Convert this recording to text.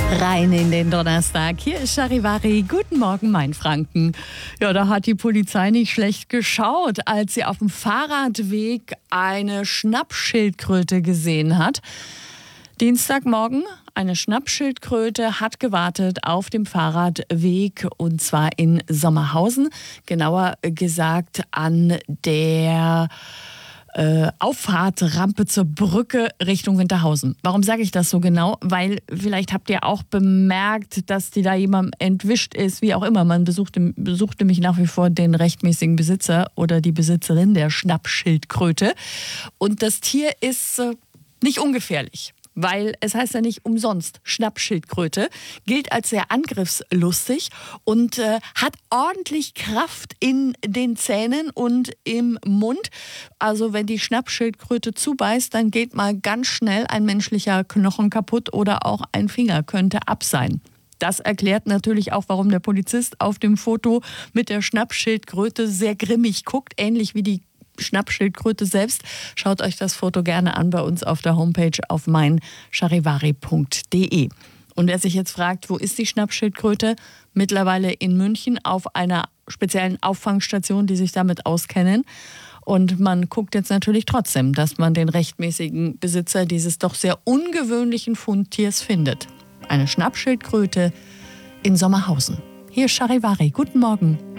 Rein in den Donnerstag. Hier ist Charivari. Guten Morgen, mein Franken. Ja, da hat die Polizei nicht schlecht geschaut, als sie auf dem Fahrradweg eine Schnappschildkröte gesehen hat. Dienstagmorgen, eine Schnappschildkröte hat gewartet auf dem Fahrradweg und zwar in Sommerhausen. Genauer gesagt an der Auffahrtrampe zur Brücke Richtung Winterhausen. Warum sage ich das so genau? Weil vielleicht habt ihr auch bemerkt, dass die da jemandem entwischt ist, wie auch immer. Man besuchte mich nach wie vor den rechtmäßigen Besitzer oder die Besitzerin der Schnappschildkröte. Und das Tier ist nicht ungefährlich. Weil es heißt ja nicht umsonst Schnappschildkröte, gilt als sehr angriffslustig und hat ordentlich Kraft in den Zähnen und im Mund. Also wenn die Schnappschildkröte zubeißt, dann geht mal ganz schnell ein menschlicher Knochen kaputt oder auch ein Finger könnte ab sein. Das erklärt natürlich auch, warum der Polizist auf dem Foto mit der Schnappschildkröte sehr grimmig guckt, ähnlich wie die Schnappschildkröte selbst. Schaut euch das Foto gerne an bei uns auf der Homepage auf meincharivari.de. Und wer sich jetzt fragt, wo ist die Schnappschildkröte? Mittlerweile in München auf einer speziellen Auffangstation, die sich damit auskennen. Und man guckt jetzt natürlich trotzdem, dass man den rechtmäßigen Besitzer dieses doch sehr ungewöhnlichen Fundtiers findet. Eine Schnappschildkröte in Sommerhausen. Hier ist Charivari. Guten Morgen.